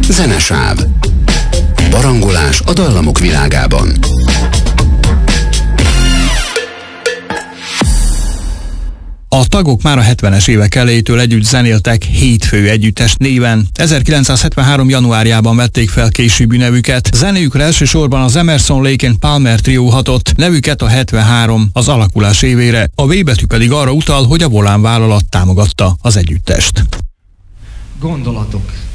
Zenesáv. Barangolás a dallamok világában. A tagok már a 70-es évek elejétől együtt zenéltek hétfő együttes néven. 1973. januárjában vették fel későbbi nevüket. Zenéjükre elsősorban az Emerson, Lake and Palmer trió hatott, nevüket a 73 az alakulás évére. A V betű pedig arra utal, hogy a Volán vállalat támogatta az együttest. Gondolatok.